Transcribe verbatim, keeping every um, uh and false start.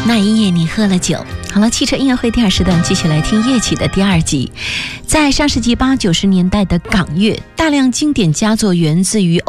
那一夜你喝了酒。好了，汽车音乐会第二时段继续来听乐曲的第二集。在上世纪八九十年代的港乐，大量经典佳作源自于